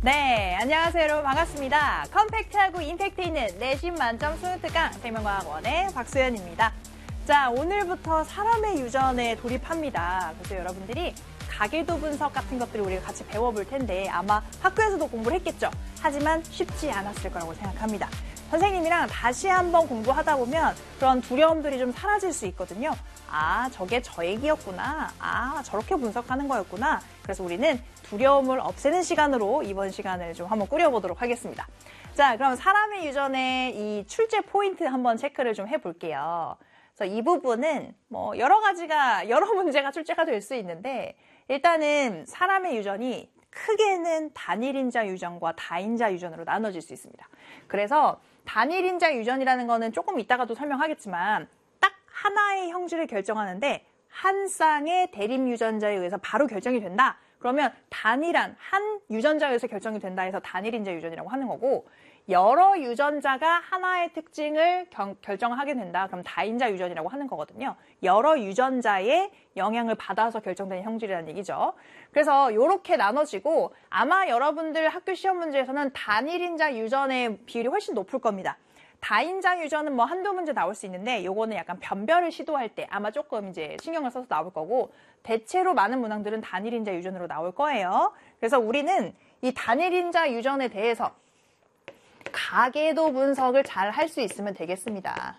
네, 안녕하세요 여러분 반갑습니다. 컴팩트하고 임팩트 있는 내신 만점 수능특강 생명과학원의 박소연입니다. 자, 오늘부터 사람의 유전에 돌입합니다. 그래서 여러분들이 가계도 분석 같은 것들을 우리가 같이 배워볼 텐데 아마 학교에서도 공부를 했겠죠. 하지만 쉽지 않았을 거라고 생각합니다. 선생님이랑 다시 한번 공부하다 보면 그런 두려움들이 좀 사라질 수 있거든요. 아, 저게 저 얘기였구나. 아, 저렇게 분석하는 거였구나. 그래서 우리는 두려움을 없애는 시간으로 이번 시간을 좀 한번 꾸려보도록 하겠습니다. 자, 그럼 사람의 유전의 이 출제 포인트 한번 체크를 좀 해볼게요. 그래서 이 부분은 뭐 여러 문제가 출제가 될 수 있는데 일단은 사람의 유전이 크게는 단일인자 유전과 다인자 유전으로 나눠질 수 있습니다. 그래서 단일인자 유전이라는 거는 조금 이따가도 설명하겠지만 딱 하나의 형질을 결정하는데 한 쌍의 대립 유전자에 의해서 바로 결정이 된다. 그러면 단일한 한 유전자에 의해서 결정이 된다 해서 단일인자 유전이라고 하는 거고 여러 유전자가 하나의 특징을 결정하게 된다. 그럼 다인자 유전이라고 하는 거거든요. 여러 유전자의 영향을 받아서 결정되는 형질이라는 얘기죠. 그래서 이렇게 나눠지고 아마 여러분들 학교 시험 문제에서는 단일인자 유전의 비율이 훨씬 높을 겁니다. 다인자 유전은 뭐 한두 문제 나올 수 있는데 요거는 약간 변별을 시도할 때 아마 조금 이제 신경을 써서 나올 거고 대체로 많은 문항들은 단일인자 유전으로 나올 거예요. 그래서 우리는 이 단일인자 유전에 대해서 가계도 분석을 잘 할 수 있으면 되겠습니다.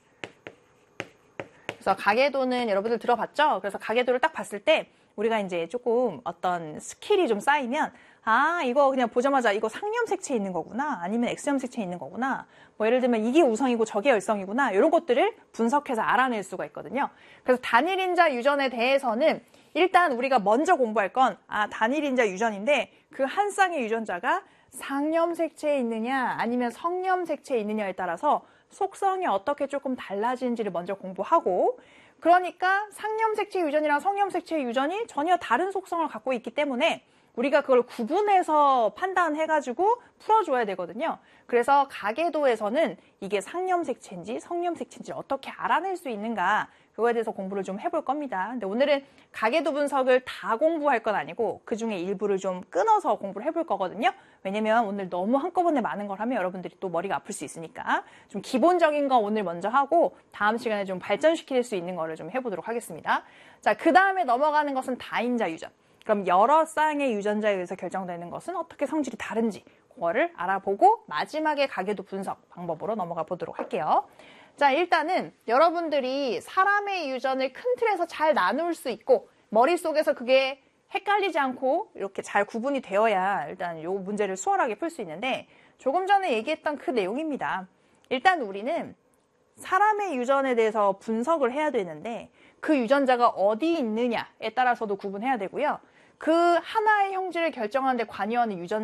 그래서 가계도는 여러분들 들어봤죠? 그래서 가계도를 딱 봤을 때 우리가 이제 조금 어떤 스킬이 좀 쌓이면 아, 이거 그냥 보자마자 이거 상념 색채에 있는 거구나. 아니면 X형 색채에 있는 거구나. 뭐 예를 들면 이게 우성이고 저게 열성이구나. 이런 것들을 분석해서 알아낼 수가 있거든요. 그래서 단일인자 유전에 대해서는 일단 우리가 먼저 공부할 건 단일인자 유전인데 그 한 쌍의 유전자가 상념 색채에 있느냐 아니면 성념 색채에 있느냐에 따라서 속성이 어떻게 조금 달라지는지를 먼저 공부하고 그러니까 상념 색채 유전이랑 성념 색채 유전이 전혀 다른 속성을 갖고 있기 때문에 우리가 그걸 구분해서 판단해가지고 풀어줘야 되거든요. 그래서 가계도에서는 이게 상념 색채인지 성념 색채인지 어떻게 알아낼 수 있는가 그거에 대해서 공부를 좀 해볼 겁니다. 근데 오늘은 가계도 분석을 다 공부할 건 아니고 그중에 일부를 좀 끊어서 공부를 해볼 거거든요. 왜냐면 오늘 너무 한꺼번에 많은 걸 하면 여러분들이 또 머리가 아플 수 있으니까 좀 기본적인 거 오늘 먼저 하고 다음 시간에 좀 발전시킬 수 있는 거를 좀 해보도록 하겠습니다. 자, 그 다음에 넘어가는 것은 다인자 유전. 그럼 여러 쌍의 유전자에 의해서 결정되는 것은 어떻게 성질이 다른지 그거를 알아보고 마지막에 가계도 분석 방법으로 넘어가 보도록 할게요. 자, 일단은 여러분들이 사람의 유전을 큰 틀에서 잘 나눌 수 있고 머릿속에서 그게 헷갈리지 않고 이렇게 잘 구분이 되어야 일단 이 문제를 수월하게 풀 수 있는데 조금 전에 얘기했던 그 내용입니다. 일단 우리는 사람의 유전에 대해서 분석을 해야 되는데 그 유전자가 어디 있느냐에 따라서도 구분해야 되고요. 그 하나의 형질을 결정하는 데 관여하는 유전